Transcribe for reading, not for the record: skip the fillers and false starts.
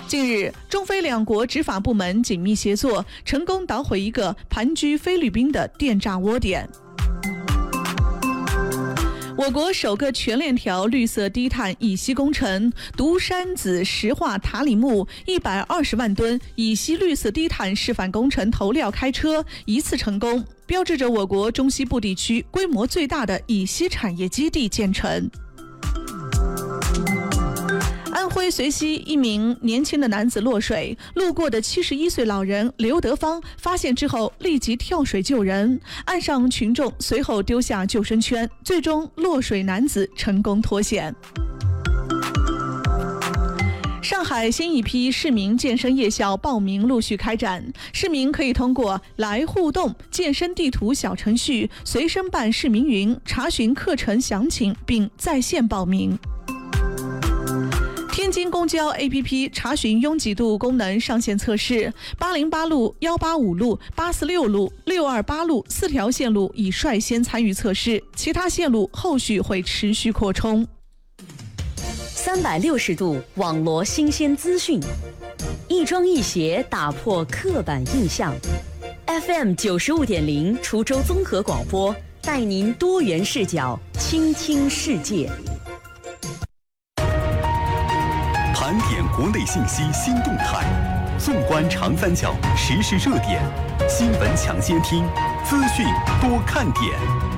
近日，中菲两国执法部门紧密协作，成功捣毁一个盘踞菲律宾的电诈窝点。我国首个全链条绿色低碳乙烯工程——独山子石化塔里木120万吨乙烯绿色低碳示范工程投料开车，一次成功，标志着我国中西部地区规模最大的乙烯产业基地建成。安徽遂溪一名年轻的男子落水，路过的71岁老人刘德芳发现之后立即跳水救人，岸上群众随后丢下救生圈，最终落水男子成功脱险。上海新一批市民健身夜校报名陆续开展，市民可以通过来互动健身地图小程序、随身办市民云查询课程详情并在线报名。天津公交 APP 查询拥挤度功能上线测试，808路、185路、846路、628路4条线路已率先参与测试，其他线路后续会持续扩充。 360度网罗新鲜资讯，一庄一协打破刻板印象。FM 95.0滁州综合广播，带您多元视角倾听世界。 盘点国内信息新动态，纵观长三角时事热点，新闻抢先听，资讯多看点。